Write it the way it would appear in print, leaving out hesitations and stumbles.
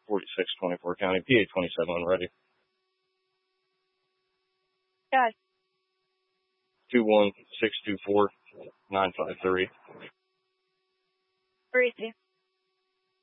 4624 County, PA 27 on ready. Yeah. 21624 953. Where is he?